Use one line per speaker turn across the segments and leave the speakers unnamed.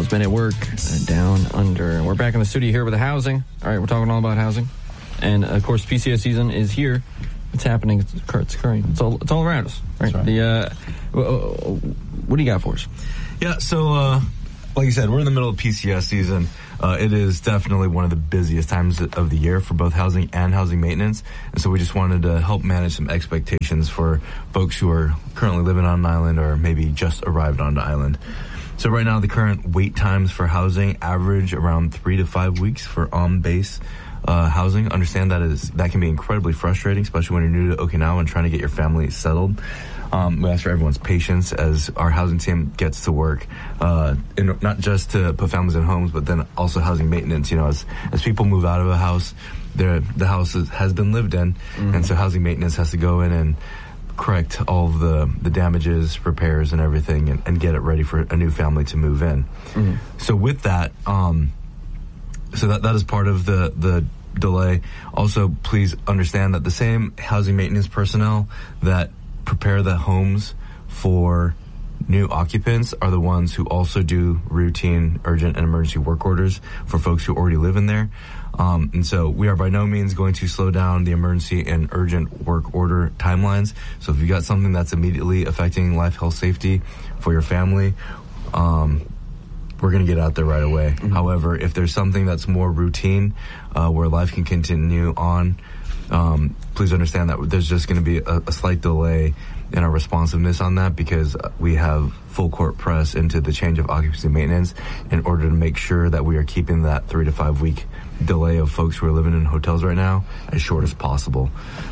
been at work down under. We're back in the studio here with the housing. All right, we're talking all about housing. And, of course, PCS season is here. It's happening. It's occurring. It's all around us. Right?
That's right.
What do you got for us?
Yeah, so like you said, we're in the middle of PCS season. It is definitely one of the busiest times of the year for both housing and housing maintenance. And so we just wanted to help manage some expectations for folks who are currently living on an island or maybe just arrived on the island. So right now, the current wait times for housing average around 3 to 5 weeks for on-base housing. Understand that can be incredibly frustrating, especially when you're new to Okinawa and trying to get your family settled. We ask for everyone's patience as our housing team gets to work, not just to put families in homes, but then also housing maintenance. You know, as people move out of a house, the house has been lived in, and so housing maintenance has to go in and correct all of the damages, repairs, and everything, and get it ready for a new family to move in. So with that, so that is part of the delay. Also, please understand that the same housing maintenance personnel that prepare the homes for new occupants are the ones who also do routine, urgent, and emergency work orders for folks who already live in there. And so we are by no means going to slow down the emergency and urgent work order timelines. So if you've got something that's immediately affecting life, health, safety for your family, we're going to get out there right away. However, if there's something that's more routine, where life can continue on, please understand that there's just going to be a slight delay in our responsiveness on that because we have full court press into the change of occupancy maintenance in order to make sure that we are keeping that 3 to 5 week delay of folks who are living in hotels right now as short as possible.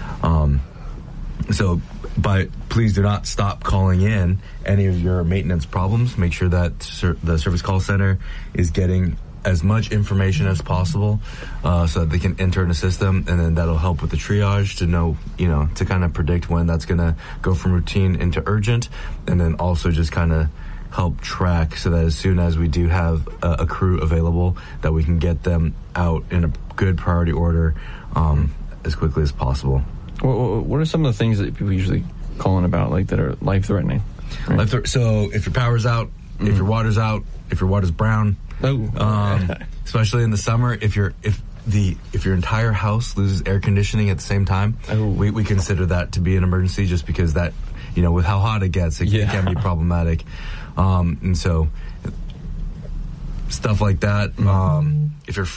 Please do not stop calling in any of your maintenance problems. Make sure that the service call center is getting as much information as possible so that they can enter in a system, and then that'll help with the triage to know, to kind of predict when that's going to go from routine into urgent, and then also just kind of help track so that as soon as we do have a crew available, that we can get them out in a good priority order as quickly as possible.
What are some of the things that people usually call in about, like that are life-threatening? Right?
So if your power's out, if your water's out, if your water's brown, especially in the summer, if your entire house loses air conditioning at the same time, we consider that to be an emergency, just because that, with how hot it gets, it can be problematic. And so stuff like that. If your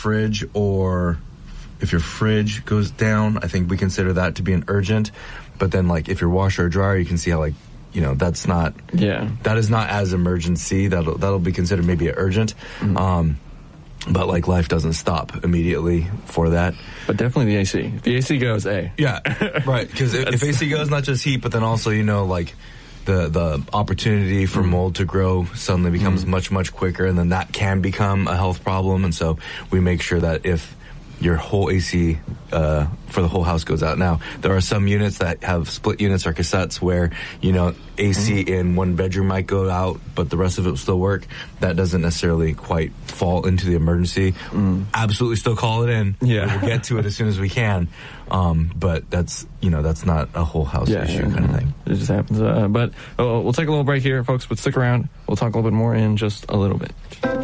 fridge goes down, I think we consider that to be an urgent. But then, like, if your washer or dryer, you can see how, that's not. Yeah. That is not as emergency. That'll be considered maybe an urgent. But life doesn't stop immediately for that.
But definitely the AC. If the AC goes,
yeah, right. Because if AC goes, not just heat, but then also the opportunity for mold to grow suddenly becomes much quicker, and then that can become a health problem. And so we make sure that if your whole AC for the whole house goes out. Now, there are some units that have split units or cassettes where, AC in one bedroom might go out, but the rest of it will still work. That doesn't necessarily quite fall into the emergency. Absolutely still call it in. Yeah. We'll get to it as soon as we can. But that's not a whole house issue kind of thing.
It just happens. But we'll take a little break here, folks, but stick around. We'll talk a little bit more in just a little bit.